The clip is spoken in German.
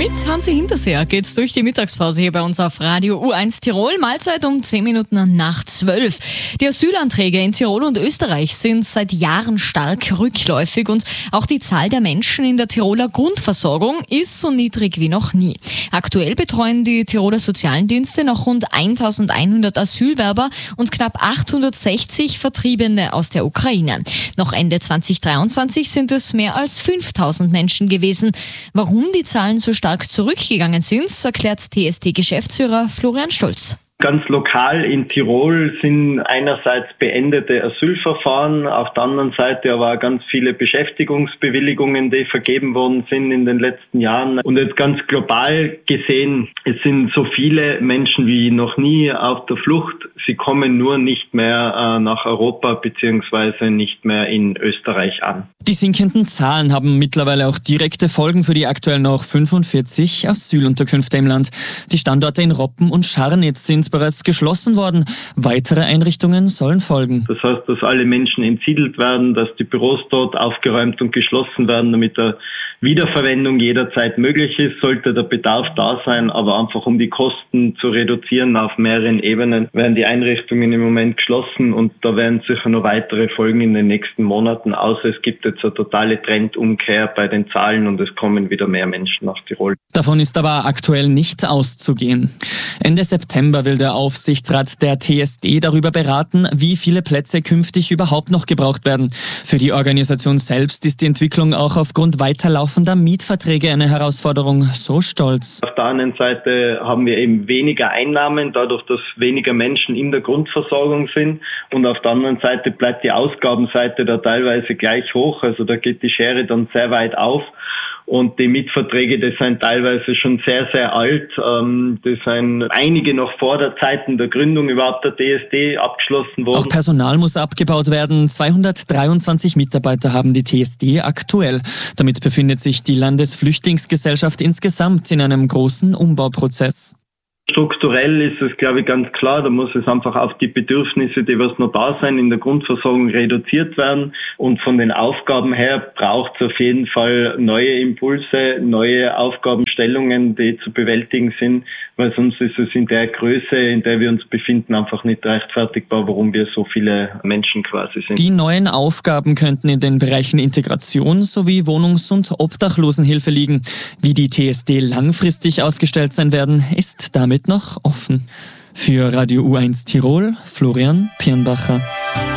Mit Hansi Hinterseher geht's durch die Mittagspause hier bei uns auf Radio U1 Tirol. Mahlzeit um 10 Minuten nach 12. Die Asylanträge in Tirol und Österreich sind seit Jahren stark rückläufig und auch die Zahl der Menschen in der Tiroler Grundversorgung ist so niedrig wie noch nie. Aktuell betreuen die Tiroler Sozialen Dienste noch rund 1100 Asylwerber und knapp 860 Vertriebene aus der Ukraine. Noch Ende 2023 sind es mehr als 5000 Menschen gewesen. Warum die Zahlen so stark zurückgegangen sind, erklärt TSD-Geschäftsführer Florian Stolz. Ganz lokal in Tirol sind einerseits beendete Asylverfahren, auf der anderen Seite aber auch ganz viele Beschäftigungsbewilligungen, die vergeben worden sind in den letzten Jahren. Und jetzt ganz global gesehen, es sind so viele Menschen wie noch nie auf der Flucht. Sie kommen nur nicht mehr nach Europa bzw. nicht mehr in Österreich an. Die sinkenden Zahlen haben mittlerweile auch direkte Folgen für die aktuell noch 45 Asylunterkünfte im Land. Die Standorte in Roppen und Scharnitz sind bereits geschlossen worden. Weitere Einrichtungen sollen folgen. Das heißt, dass alle Menschen entsiedelt werden, dass die Büros dort aufgeräumt und geschlossen werden, damit der Wiederverwendung jederzeit möglich ist, sollte der Bedarf da sein, aber einfach um die Kosten zu reduzieren auf mehreren Ebenen, werden die Einrichtungen im Moment geschlossen und da werden sicher noch weitere Folgen in den nächsten Monaten, außer es gibt jetzt eine totale Trendumkehr bei den Zahlen und es kommen wieder mehr Menschen nach Tirol. Davon ist aber aktuell nicht auszugehen. Ende September will der Aufsichtsrat der TSD darüber beraten, wie viele Plätze künftig überhaupt noch gebraucht werden. Für die Organisation selbst ist die Entwicklung auch aufgrund weiterlaufender Mietverträge eine Herausforderung, so Stolz. Auf der anderen Seite haben wir eben weniger Einnahmen, dadurch, dass weniger Menschen in der Grundversorgung sind. Und auf der anderen Seite bleibt die Ausgabenseite da teilweise gleich hoch. Also da geht die Schere dann sehr weit auf. Und die Mietverträge, die sind teilweise schon sehr, sehr alt. Das sind einige noch vor der Zeiten der Gründung überhaupt der TSD abgeschlossen worden. Auch Personal muss abgebaut werden. 223 Mitarbeiter haben die TSD aktuell. Damit befindet sich die Landesflüchtlingsgesellschaft insgesamt in einem großen Umbauprozess. Strukturell ist es, glaube ich, ganz klar, da muss es einfach auf die Bedürfnisse, die was noch da sein, in der Grundversorgung reduziert werden. Und von den Aufgaben her braucht es auf jeden Fall neue Impulse, neue Aufgabenstellungen, die zu bewältigen sind, weil sonst ist es in der Größe, in der wir uns befinden, einfach nicht rechtfertigbar, warum wir so viele Menschen quasi sind. Die neuen Aufgaben könnten in den Bereichen Integration sowie Wohnungs- und Obdachlosenhilfe liegen. Wie die TSD langfristig aufgestellt sein werden, ist damit noch offen. Für Radio U1 Tirol, Florian Pirnbacher.